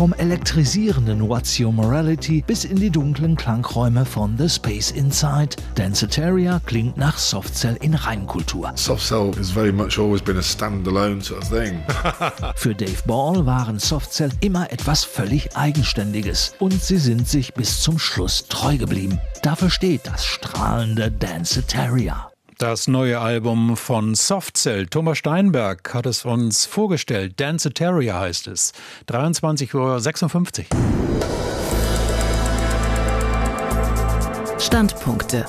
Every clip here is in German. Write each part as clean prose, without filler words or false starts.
Vom elektrisierenden What's Your Morality bis in die dunklen Klangräume von The Space Inside. Danceteria klingt nach Softcell in Reinkultur. Softcell has very much always been a standalone sort of thing. Für Dave Ball waren Softcell immer etwas völlig Eigenständiges und sie sind sich bis zum Schluss treu geblieben. Dafür steht das strahlende Danceteria. Das neue Album von Softcell. Thomas Steinberg hat es uns vorgestellt. Danceteria heißt es. 23:56 Uhr. Standpunkte.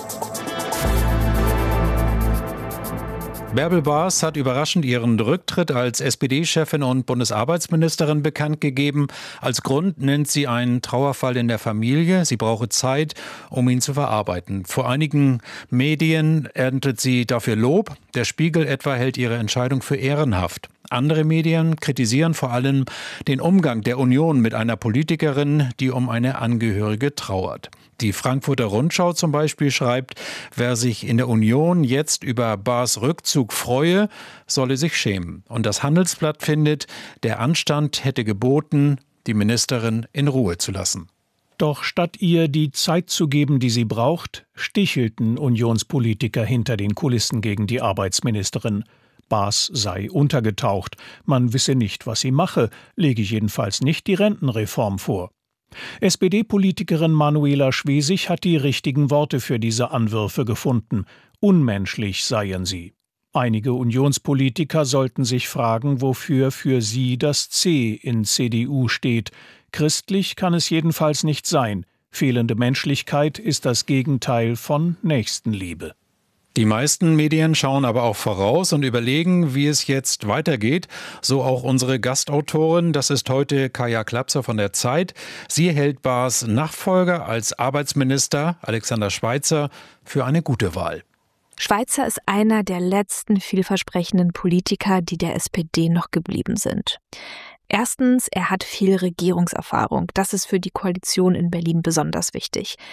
Bärbel Baas hat überraschend ihren Rücktritt als SPD-Chefin und Bundesarbeitsministerin bekannt gegeben. Als Grund nennt sie einen Trauerfall in der Familie. Sie brauche Zeit, um ihn zu verarbeiten. Vor einigen Medien erntet sie dafür Lob. Der Spiegel etwa hält ihre Entscheidung für ehrenhaft. Andere Medien kritisieren vor allem den Umgang der Union mit einer Politikerin, die um eine Angehörige trauert. Die Frankfurter Rundschau zum Beispiel schreibt, wer sich in der Union jetzt über Baas Rückzug freue, solle sich schämen. Und das Handelsblatt findet, der Anstand hätte geboten, die Ministerin in Ruhe zu lassen. Doch statt ihr die Zeit zu geben, die sie braucht, stichelten Unionspolitiker hinter den Kulissen gegen die Arbeitsministerin. Baas sei untergetaucht. Man wisse nicht, was sie mache, lege jedenfalls nicht die Rentenreform vor. SPD-Politikerin Manuela Schwesig hat die richtigen Worte für diese Anwürfe gefunden. Unmenschlich seien sie. Einige Unionspolitiker sollten sich fragen, wofür für sie das C in CDU steht. Christlich kann es jedenfalls nicht sein. Fehlende Menschlichkeit ist das Gegenteil von Nächstenliebe. Die meisten Medien schauen aber auch voraus und überlegen, wie es jetzt weitergeht. So auch unsere Gastautorin, das ist heute Kaja Klapser von der Zeit. Sie hält Baas Nachfolger als Arbeitsminister, Alexander Schweitzer, für eine gute Wahl. Schweitzer ist einer der letzten vielversprechenden Politiker, die der SPD noch geblieben sind. Erstens, er hat viel Regierungserfahrung. Das ist für die Koalition in Berlin besonders wichtig.